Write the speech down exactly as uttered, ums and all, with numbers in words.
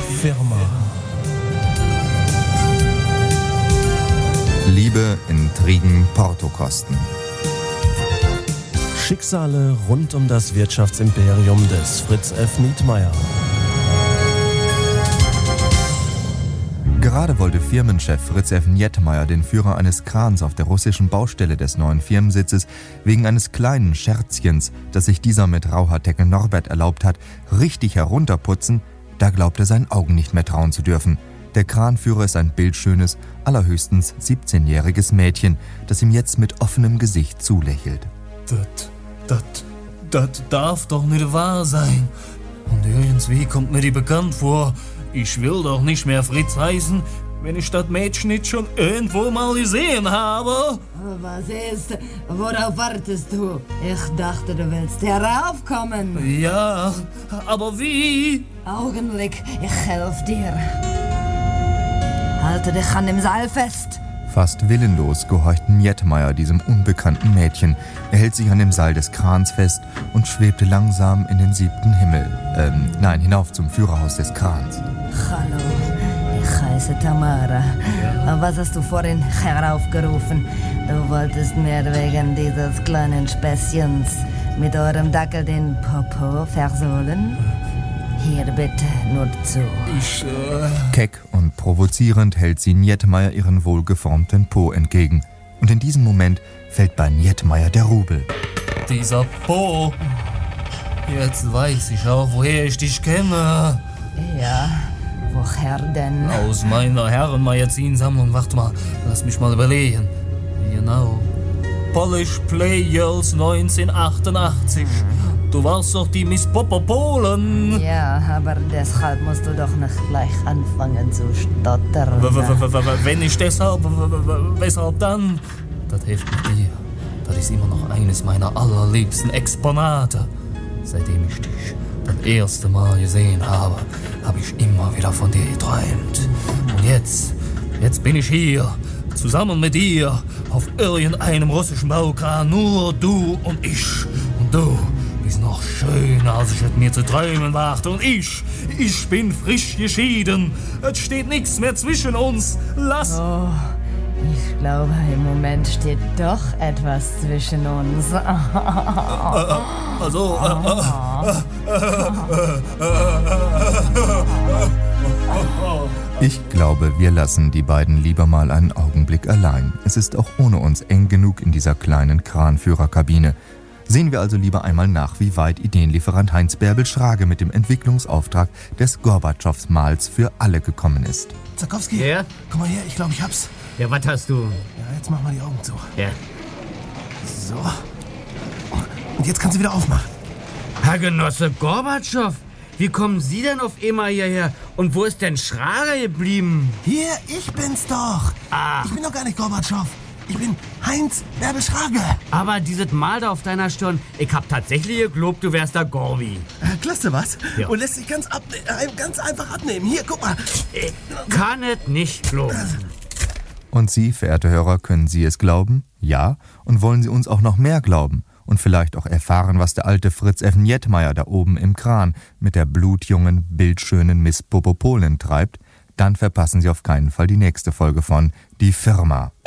Firma. Liebe, Intrigen, Portokosten. Schicksale rund um das Wirtschaftsimperium des Fritz F. Nietmeyer. Gerade wollte Firmenchef Fritz F. Nietmeyer den Führer eines Krans auf der russischen Baustelle des neuen Firmensitzes wegen eines kleinen Scherzchens, das sich dieser mit Rauhaardeckel Norbert erlaubt hat, richtig herunterputzen. Da glaubt er seinen Augen nicht mehr trauen zu dürfen. Der Kranführer ist ein bildschönes, allerhöchstens siebzehnjähriges Mädchen, das ihm jetzt mit offenem Gesicht zulächelt. Das, das, das darf doch nicht wahr sein. Und irgendwie kommt mir die bekannt vor. Ich will doch nicht mehr Fritz heißen, wenn ich das Mädchen nicht schon irgendwo mal gesehen habe. Was ist? Worauf wartest du? Ich dachte, du willst heraufkommen. Ja, aber wie? Augenblick, ich helfe dir. Halte dich an dem Seil fest. Fast willenlos gehorcht Nietmeyer diesem unbekannten Mädchen. Er hält sich an dem Seil des Krans fest und schwebte langsam in den siebten Himmel. Ähm, nein, hinauf zum Führerhaus des Krans. Hallo, ich heiße Tamara. Ja. Was hast du vorhin heraufgerufen? Du wolltest mir wegen dieses kleinen Späßchens mit eurem Dackel den Popo versohlen? Hier bitte, nur zu. Ich, äh... Keck und provozierend hält sie Nietmeyer ihren wohlgeformten Po entgegen. Und in diesem Moment fällt bei Nietmeyer der Rubel. Dieser Po. Jetzt weiß ich auch, woher ich dich kenne. Ja, woher denn? Aus meiner Herrenmagazinsammlung. Warte mal, lass mich mal überlegen. Genau. Polish Players neunzehnhundertachtundachtzig. Du warst doch die Miss Popopolen. Ja, aber deshalb musst du doch nicht gleich anfangen zu stottern. Wenn nicht deshalb, weshalb dann? Das hilft mit dir. Das ist immer noch eines meiner allerliebsten Exponate. Seitdem ich dich das erste Mal gesehen habe, habe ich immer wieder von dir geträumt. Und jetzt, jetzt bin ich hier, zusammen mit dir, auf irgendeinem russischen Baukran. Nur du und ich. Und du ist noch schöner, als ich es mir zu träumen wagte. Und ich, ich bin frisch geschieden. Es steht nichts mehr zwischen uns. Lass... Oh, ich glaube, im Moment steht doch etwas zwischen uns. äh, äh, also... Äh, äh, Ich glaube, wir lassen die beiden lieber mal einen Augenblick allein. Es ist auch ohne uns eng genug in dieser kleinen Kranführerkabine. Sehen wir also lieber einmal nach, wie weit Ideenlieferant Heinz Bärbel-Schrage mit dem Entwicklungsauftrag des Gorbatschow-Mals für alle gekommen ist. Zakowski, ja? Komm mal her, ich glaube, ich hab's. Ja, was hast du? Ja, jetzt mach mal die Augen zu. Ja. So. Und jetzt kannst du wieder aufmachen. Herr Genosse Gorbatschow, wie kommen Sie denn auf einmal hierher? Und wo ist denn Schrage geblieben? Hier, ich bin's doch. Ah. Ich bin doch gar nicht Gorbatschow. Ich bin Heinz Bärbel-Schrage. Aber dieses Mal da auf deiner Stirn, ich hab tatsächlich geglaubt, du wärst der Gorbi. Äh, klasse, was? Ja. Und lässt sich ganz, abne- äh, ganz einfach abnehmen. Hier, guck mal. Ich kann es nicht glauben. Und Sie, verehrte Hörer, können Sie es glauben? Ja. Und wollen Sie uns auch noch mehr glauben? Und vielleicht auch erfahren, was der alte Fritz F. Nietmeyer da oben im Kran mit der blutjungen, bildschönen Miss Popopolen treibt? Dann verpassen Sie auf keinen Fall die nächste Folge von Die Firma.